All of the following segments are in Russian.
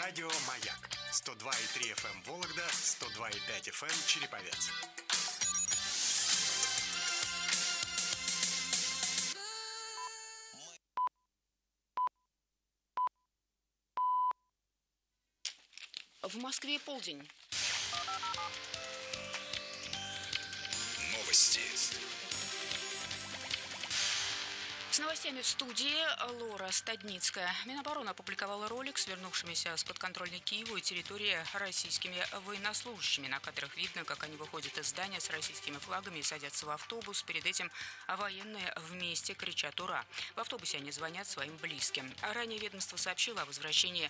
Радио «Маяк» 102,3 FM Вологда, 102,5 FM Череповец. В Москве полдень. Новости. С новостями в студии Лора Стадницкая. Минобороны опубликовала ролик с вернувшимися с подконтрольной Киеву территории российскими военнослужащими, на которых видно, как они выходят из здания с российскими флагами и садятся в автобус. Перед этим военные вместе кричат «Ура!». В автобусе они звонят своим близким. Ранее ведомство сообщило о возвращении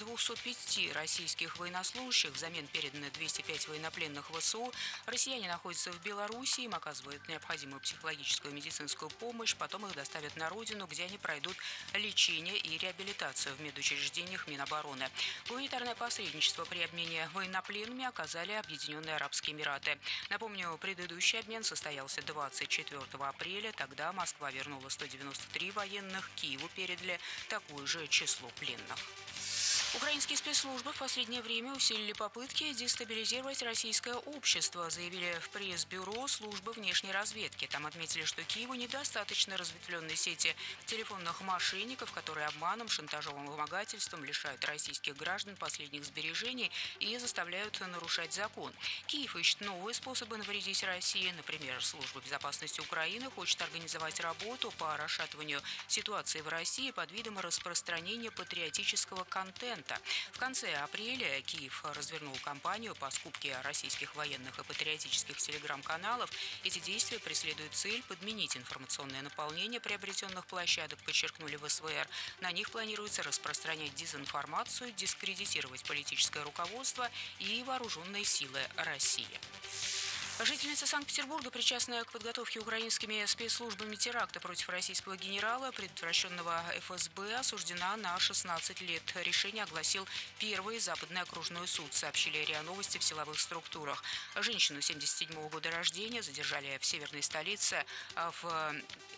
205 российских военнослужащих. Взамен переданы 205 военнопленных ВСУ. Россияне находятся в Беларуси, им оказывают необходимую психологическую и медицинскую помощь. Потом их доставят на родину, где они пройдут лечение и реабилитацию в медучреждениях Минобороны. Гуманитарное посредничество при обмене военнопленными оказали Объединенные Арабские Эмираты. Напомню, предыдущий обмен состоялся 24 апреля. Тогда Москва вернула 193 военных, Киеву передали такое же число пленных. Украинские спецслужбы в последнее время усилили попытки дестабилизировать российское общество, заявили в пресс-бюро службы внешней разведки. Там отметили, что Киеву недостаточно разветвленной сети телефонных мошенников, которые обманом, шантажом и вымогательством лишают российских граждан последних сбережений и заставляют нарушать закон. Киев ищет новые способы навредить России. Например, Служба безопасности Украины хочет организовать работу по расшатыванию ситуации в России под видом распространения патриотического контента. В конце апреля Киев развернул кампанию по скупке российских военных и патриотических телеграм-каналов. Эти действия преследуют цель подменить информационное наполнение приобретенных площадок, подчеркнули в СВР. На них планируется распространять дезинформацию, дискредитировать политическое руководство и вооруженные силы России. Жительница Санкт-Петербурга, причастная к подготовке украинскими спецслужбами теракта против российского генерала, предотвращенного ФСБ, осуждена на 16 лет. Решение огласил Первый Западный окружной суд, сообщили РИА Новости в силовых структурах. Женщину 1977 года рождения задержали в северной столице в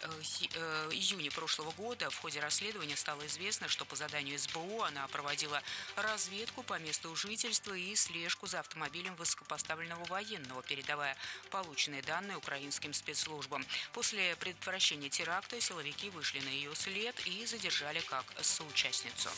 июне прошлого года. В ходе расследования стало известно, что по заданию СБУ она проводила разведку по месту жительства и слежку за автомобилем высокопоставленного военного, передавая полученные данные украинским спецслужбам. После предотвращения теракта силовики вышли на ее след и задержали как соучастницу.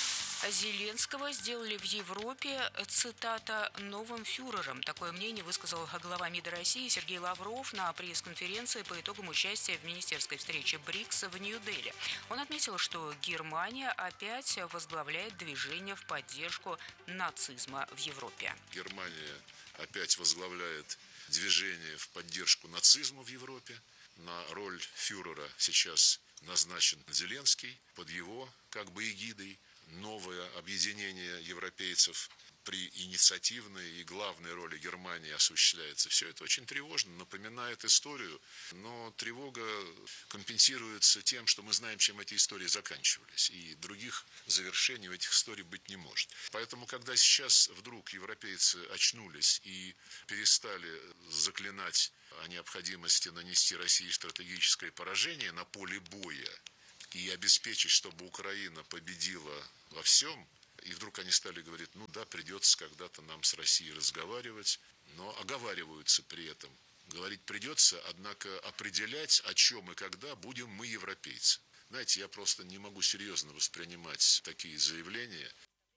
Зеленского сделали в Европе, цитата, «новым фюрером». Такое мнение высказал глава МИДа России Сергей Лавров на пресс-конференции по итогам участия в министерской встрече БРИКС в Нью-Дели. Он отметил, что Германия опять возглавляет движение в поддержку нацизма в Европе. Германия опять возглавляет движение в поддержку нацизма в Европе. На роль фюрера сейчас назначен Зеленский. Под его эгидой новое объединение европейцев при инициативной и главной роли Германии осуществляется. Все это очень тревожно, напоминает историю, но тревога компенсируется тем, что мы знаем, чем эти истории заканчивались, и других завершений в этих историях быть не может. Поэтому, когда сейчас вдруг европейцы очнулись и перестали заклинать о необходимости нанести России стратегическое поражение на поле боя и обеспечить, чтобы Украина победила во всем, и вдруг они стали говорить, придется когда-то нам с Россией разговаривать, но оговариваются при этом. Говорить придется, однако определять, о чем и когда будем мы, европейцы. Знаете, я просто не могу серьезно воспринимать такие заявления.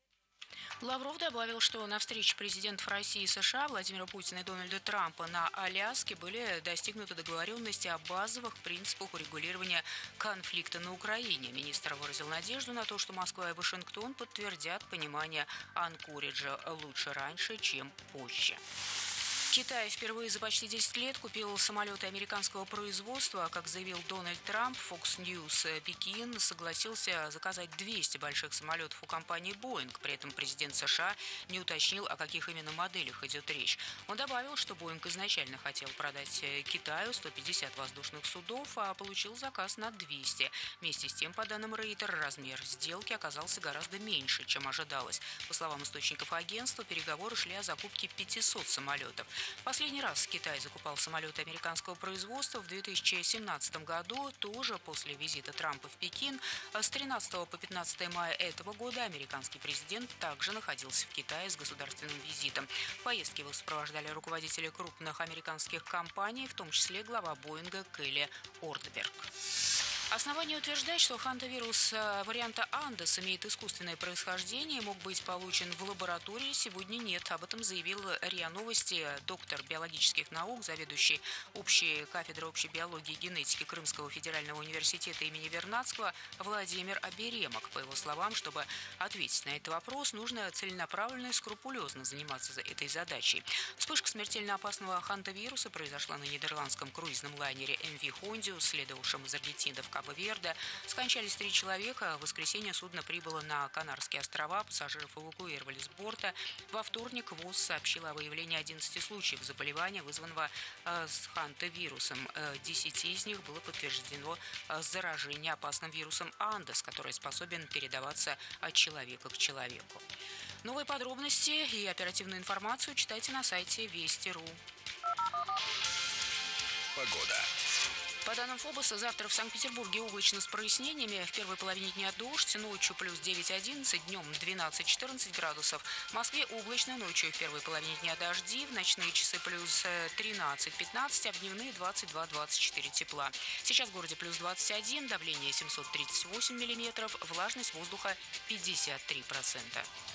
Лавров добавил, что на встрече президентов России и США Владимира Путина и Дональда Трампа на Аляске были достигнуты договоренности о базовых принципах урегулирования конфликта на Украине. Министр выразил надежду на то, что Москва и Вашингтон подтвердят понимание Анкориджа лучше раньше, чем позже. Китай впервые за почти 10 лет купил самолеты американского производства. Как заявил Дональд Трамп, Fox News, Пекин согласился заказать 200 больших самолетов у компании Boeing. При этом президент США не уточнил, о каких именно моделях идет речь. Он добавил, что Boeing изначально хотел продать Китаю 150 воздушных судов, а получил заказ на 200. Вместе с тем, по данным Рейтер, размер сделки оказался гораздо меньше, чем ожидалось. По словам источников агентства, переговоры шли о закупке 500 самолетов. Последний раз Китай закупал самолеты американского производства в 2017 году, тоже после визита Трампа в Пекин. С 13 по 15 мая этого года американский президент также находился в Китае с государственным визитом. В поездке его сопровождали руководители крупных американских компаний, в том числе глава Боинга Келли Ордберг. Основания утверждать, что хантавирус варианта Андес имеет искусственное происхождение и мог быть получен в лаборатории, сегодня нет. Об этом заявил РИА Новости доктор биологических наук, заведующий общей кафедрой общей биологии и генетики Крымского федерального университета имени Вернадского Владимир Аберемок. По его словам, чтобы ответить на этот вопрос, нужно целенаправленно и скрупулезно заниматься этой задачей. Вспышка смертельно опасного хантавируса произошла на нидерландском круизном лайнере MV Хондиус, следовавшем из Аргентины в Кабо-Верде. Скончались 3 человека. В воскресенье судно прибыло на Канарские острова. Пассажиров эвакуировали с борта. Во вторник ВОЗ сообщила о выявлении 11 случаев заболевания, вызванного с хантавирусом. 10 из них было подтверждено заражение опасным вирусом Андес, который способен передаваться от человека к человеку. Новые подробности и оперативную информацию читайте на сайте Вести.ру. Погода. По данным ФОБОСа, завтра в Санкт-Петербурге облачно с прояснениями. В первой половине дня дождь, ночью плюс 9-11, днем 12-14 градусов. В Москве облачно, ночью в первой половине дня дожди, в ночные часы плюс 13-15, а в дневные 22-24 тепла. Сейчас в городе плюс 21, давление 738 миллиметров, влажность воздуха 53%.